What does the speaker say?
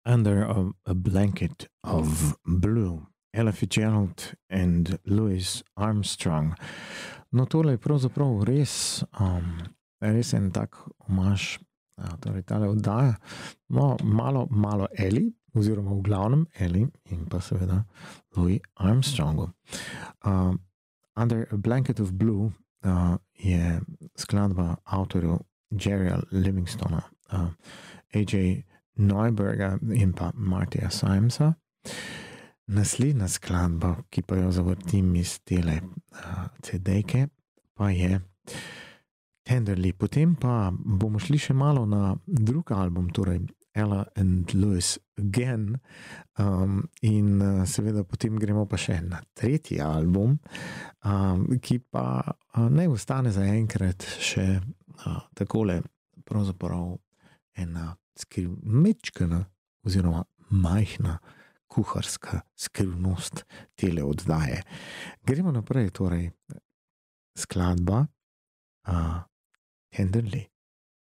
Under a Blanket of Blue, Ella Fitzgerald and Louis Armstrong. No, tole je pravzaprav res en tak omaž, torej tale oddaja. No, malo Ellie, oziroma v glavnem Ellie in pa seveda Louis Armstrongu. Under a Blanket of Blue je skladba avtorjev Jerryja Livingstona, A.J. Neuberga in pa Martija Simesa. Naslednja skladba, ki pa jo zavrtim iz tele CD-ke, pa je Tenderly. Potem pa bomo šli še malo na drug album, torej Ella and Louis Again, in seveda potem gremo pa še na tretji album, ki pa ne ostane zaenkrat še takole pravzaprav ena mečkana oziroma majhna kuharska skrivnost tele oddaje. Gremo naprej, torej skladba Tenderly.